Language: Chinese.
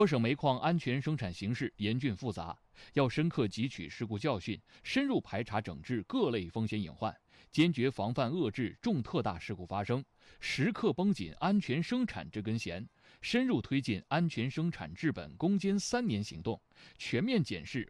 多省煤矿安全生产形势严峻复杂，要深刻汲取事故教训，深入排查整治各类风险隐患，坚决防范遏制重特大事故发生，时刻绷紧安全生产这根弦，深入推进安全生产治本攻坚3年行动，全面检视